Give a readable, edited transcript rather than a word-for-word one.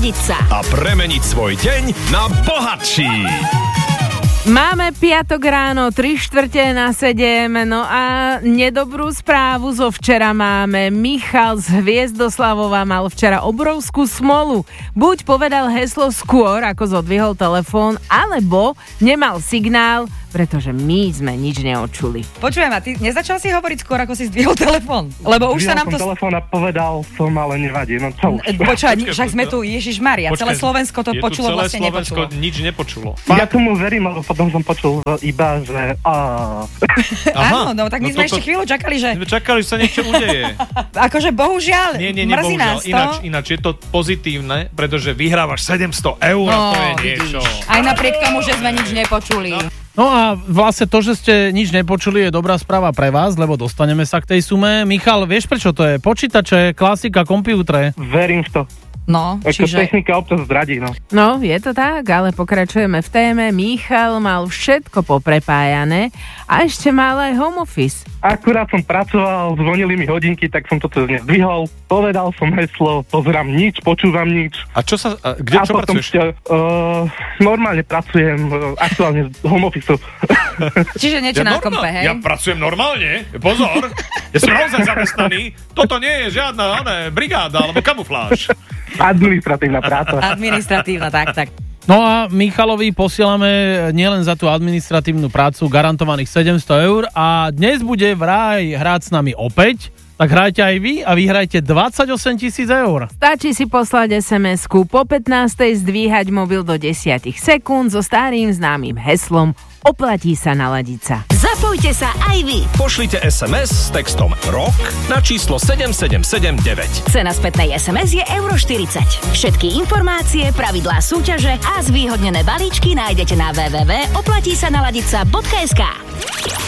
Naladiť sa a premeniť svoj deň na bohatší. Máme piatok ráno, 6:45, no a nedobrú správu zo včera máme. Michal z Hviezdoslavova mal včera obrovskú smolu. Buď povedal heslo skôr, ako zodvihol telefón, alebo nemal signál, pretože my sme nič neočuli. Počujem, a ty nezačal si hovoriť skôr, ako si zdvihol telefón? Lebo už sa nám to... telefón a povedal som, ale nevadí, no čo už. Počujem, však sme tu, Ježišmária, celé Slovensko to počulo, vlastne nepočulo. Celé Slovensko nič nepočulo. Ja tomu verím, ale potom som počul iba, že Áno, no tak my sme ešte chvíľu čakali, že... Čakali, že sa niečo udeje. Akože bohužiaľ, mrzí nás to. Ináč je to pozitívne, pretože vyhrávaš 700 eur a to je niečo. Aj napriek tomu, že sme nič nepočuli. No a vlastne to, že ste nič nepočuli, je dobrá správa pre vás, lebo dostaneme sa k tej sume. Michal, vieš prečo to je? Počítače, klasika, kompútre. verím v to. No, čiže... Technika občas zradí, no. No, je to tak, ale pokračujeme v téme. Michal mal všetko poprepájané a ešte mal aj home office. Akurát som pracoval, zvonili mi hodinky, tak som to cez ne zdvihol, povedal som heslo, pozerám nič, počúvam nič. A čo sa, čo pracuješ? Normálne pracujem, aktuálne z home office. Čiže niečo na kompe, hej? Ja pracujem normálne, pozor, ja som naozaj zamestnaný, toto nie je žiadna brigáda alebo kamufláž. Administratívna práca. Administratívna, tak. No a Michalovi posielame nielen za tú administratívnu prácu garantovaných 700 eur a dnes bude vraj hrať s nami opäť, tak hrajte aj vy a vyhrajte 28 000 eur. Stačí si poslať SMS-ku po 15. zdvíhať mobil do 10 sekúnd so starým známym heslom Oplatí sa naladiť sa. Zapojte sa aj vy. Pošlite SMS s textom ROK na číslo 7779. Cena spätnej SMS je €40. Všetky informácie, pravidlá súťaže a zvýhodnené balíčky nájdete na www.oplatísanaladiť.sk.